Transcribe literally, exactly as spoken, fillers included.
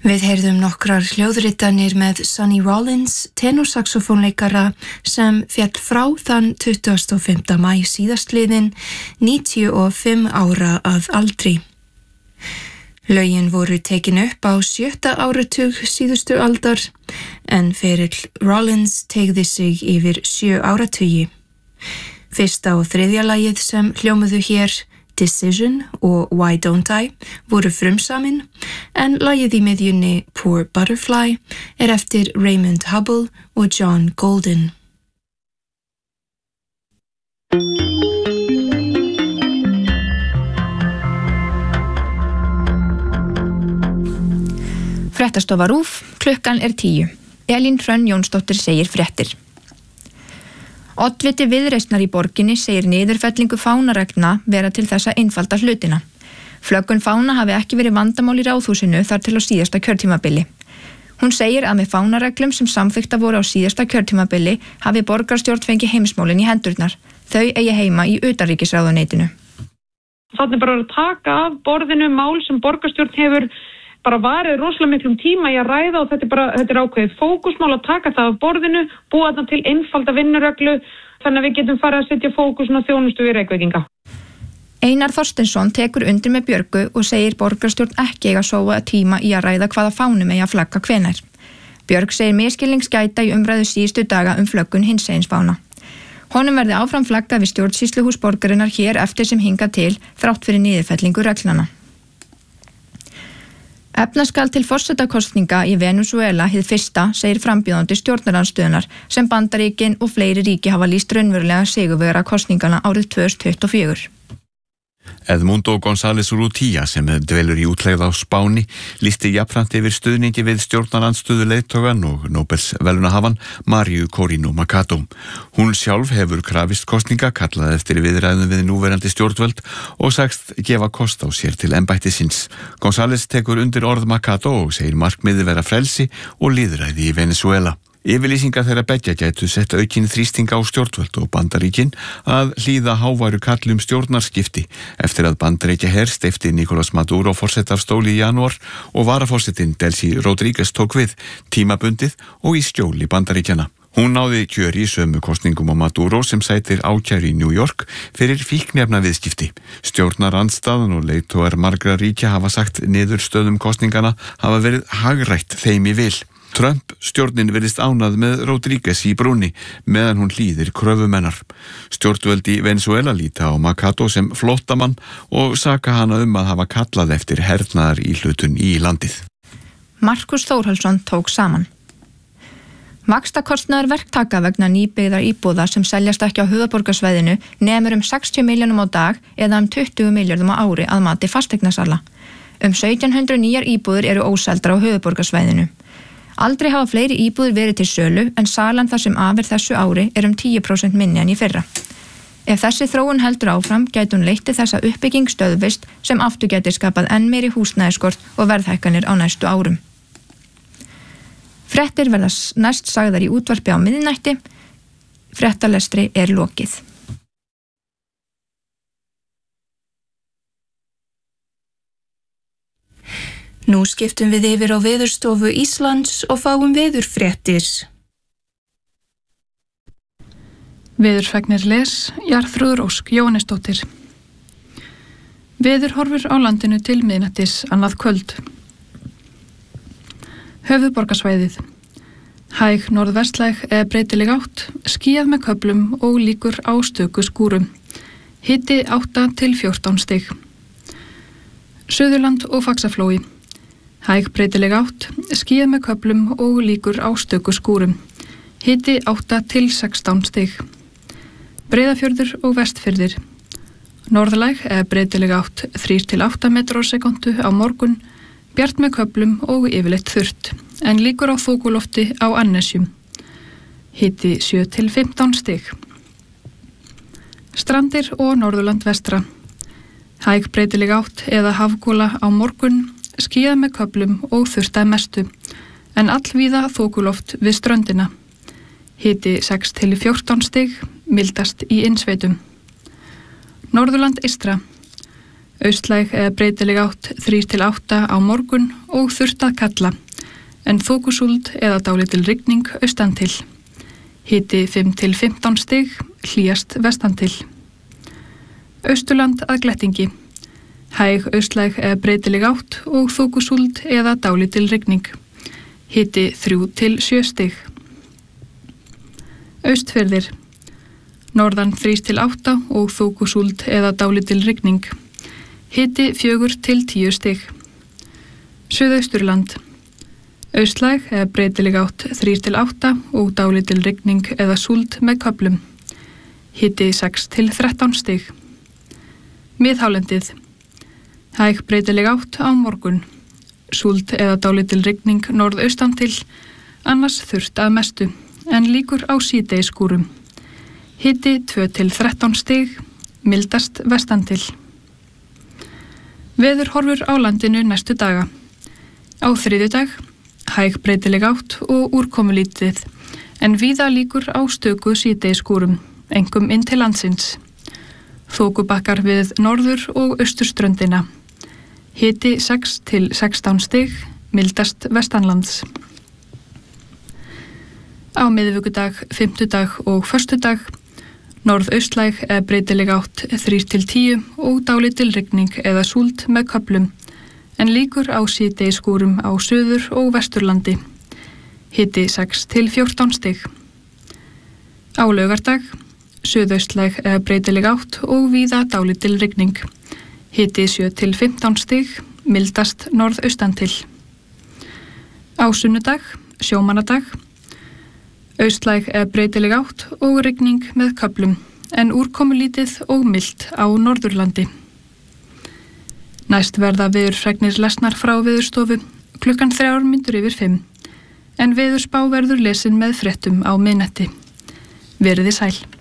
Við heyrðum nokkrar hljóðritanir með Sonny Rollins, tenorsaxofónleikara sem féll frá þann tuttugasta og fimmta maí síðastliðinn, níutíu og fimm ára að aldri. Lögin voru tekin upp á sjötta áratug síðustu aldar, en ferill Rollins teygði sig yfir sjö áratugi. Fyrsta og þriðja lagið sem hljómuðu hér, Decision og Why Don't I, voru frumsamin, en lagið í miðjunni Poor Butterfly er eftir Raymond Hubble og John Golden. Fréttastofa RÚV, klukkan er tíu. Elín Hrönn Jónsdóttir segir fréttir. Oddviti Viðreisnar í borginni segir niðurfellingu fánareglna vera til þess að einfalda hlutina. Flöggun fána hafi ekki verið vandamál í Ráðhúsinu þar til á síðasta kjörtímabili. Hún segir að með fánareglum sem samþykkta voru á síðasta kjörtímabili hafi borgarstjórn fengið heimsmálin í hendurnar. Þau eigi heima í utanríkisráðuneytinu. Þannig bara að taka af borðinu mál sem borgarstjórn hefur bara varið rosalega miklum tíma í að ræða og þetta er bara þetta er ákveðið fókusmál að taka það af borðinu, búa þarna til einfalda vinnureglu þannig að við getum farið að setja fókusin á þjónustu við Reykvíkinga. Einar Þorsteinsson tekur undir með Björgu og segir borgarstjórn ekki eiga sóa tíma í að ræða hvaða fánum eigi að flagga hvenær. Björg segir misskilningsgæta í umræðu síðustu daga um flöggun hinsegins fána. Honum verði áfram flaggað við stjórnsýsluhús borgarinnar hér eftir sem hingað til þrátt fyrir niðurfellingu reglnanna. Efna skal til forsetakostninga í Venezuela hið fyrsta, segir frambjóðandi stjórnarandstöðunar sem Bandaríkin og fleiri ríki hafa lýst raunverulega sigurvegara kosningana árið tvö þúsund tuttugu og fjögur. Edmundo González Urrutia sem dvelur í útlegð á Spáni lýsti jafnframt yfir stuðningi við stjórnarandstöðu leiðtogan og Nóbels verðlaunahafan Mariu Corina Machado. Hún sjálf hefur krafist kosninga kallað eftir viðræðum við núverandi stjórnvöld og sagst gefa kost á sér til embættisins. González tekur undir orð Machado og segir markmiði vera frelsi og lýðræði í Venezuela. Yfirlýsingar þeirra beggja gætu sett aukinn þrýsting á stjórnvöld og Bandaríkin að hlýða háværu kalli um stjórnarskipti eftir að Bandaríkjaher steypti Nicolás Maduro forseta af stóli í janúar og varaforsetinn Delcy Rodríguez tók við tímabundið og í skjóli Bandaríkjana. Hún náði kjöri í sömu kosningum á Maduro sem sætir ákæru í New York fyrir fíkniefna viðskipti. Stjórnarandstaðan og leiðtogar margra ríkja hafa sagt niðurstöðum kosningana hafa verið hagrætt þeim í vil. Trump stjórnin virðist ánað með Rodríguez í brúnni meðan hún hlýðir kröfumennar. Stjórnvöld í Venezuela líta á Machado sem flóttamann og saka hana um að hafa kallað eftir hernaðar íhlutun í landið. Markus Þórhallsson tók saman. Vaxtakostnaður verktaka vegna nýbyggðar íbúða sem seljast ekki á höfuðborgarsvæðinu nemur um sextíu milljónum á dag eða um tuttugu milljörðum á ári að mati fasteignasala. Um sautján hundruð nýjar íbúðir eru óseldar á höfuðborgarsvæðinu. Aldrei hafa fleiri íbúðir verið til sölu en salan þar sem af er þessu ári er um tíu prósent minni en í fyrra. Ef þessi þróun heldur áfram gæti hún leitt til þess að uppbygging stöðvist sem aftur gæti skapað enn meiri húsnæðiskort og verðhækkanir á næstu árum. Fréttir verða næst sagðar í útvarpi á miðnætti. Fréttalestri er lokið. Nú skiptum við yfir á Veðurstofu Íslands og fáum veðurfréttir. Veðurfregnir les, Jarþrúður Ósk Jóhannesdóttir. Veðurhorfur á landinu til miðnættis annað kvöld. Höfuðborgarsvæðið. Hæg norðvestlæg eða breytileg átt, skýjað með köflum og líkur á stöku skúrum. Hiti átta til fjórtán stig. Suðurland og Faxaflói. Hæg breytileg átt, skýjað með köflum og líkur á stöku skúrum. Hiti átta til sextán stig. Breiðafjörður og Vestfirðir. Norðlæg eða breytileg átt þrír til átta metrar á sekúndu á morgun, bjart með köflum og yfirleitt þurrt, en líkur á þokulofti á Annesjum. Hiti sjö til fimmtán stig. Strandir og Norðurland vestra. Hæg breytileg átt eða hafgóla á morgun, skýjað með köflum og þurrt að mestu, en allvíða þokuloft við ströndina. Hiti sex til fjórtán stig, mildast í innsveitum. Norðurland eystra. Austlæg eða breytileg átt þrír til átta á morgun og þurrt að kalla, en þokusúld eða dálítil rigning austan til. Hiti fimm til fimmtán stig, hlýjast vestan til. Austurland að glettingi. Hæg austlæg eða breytileg átt og þokusúld eða dálítil rigning. Hiti þrjú til sjö stig. Austfirðir. Norðan þrír til átta og þokusúld eða dálítil rigning. Hiti fjögur til tíu stig. Suðausturland. Austlæg eða breytileg átt þrír til átta og dálítil rigning eða súld með köflum. Hiti sex til þrettán stig. Miðhálendið. Hæg breytileg átt á morgun. Súld eða dálítil rigning norðaustan til, annars þurrt að mestu, en líkur á síðdegisskúrum. Hiti tvö til þrettán stig, mildast vestan til. Veður horfur á landinu næstu daga. Á þriðjudag, hæg breytileg átt og úrkomulítið, en víða líkur á stöku síðdegisskúrum, einkum inn til landsins. Þokubakkar við norður og austurströndina. Hiti sex til sextán stig, mildast vestanlands. Á miðvikudag, fimmtudag og föstudag, norðaustlæg eða breytileg átt þrír til tíu og dálítil rigning eða súld með köflum, en líkur á síðdegisskúrum á suður og vesturlandi. Hiti sex til fjórtán stig. Á laugardag, suðaustlæg eða breytileg átt og víða dálítil rigning. Hiti sjö til fimmtán stig, mildast norðaustan til. Á sunnudag, sjómannadag, austlæg eða breytileg átt og rigning með köflum, en úrkomulítið og milt á Norðurlandi. Næst verða veðurfregnir lesnar frá Veðurstofu klukkan þrjár mínútur yfir fimm, en veðurspá verður lesin með fréttum á miðnætti. Veriði sæl.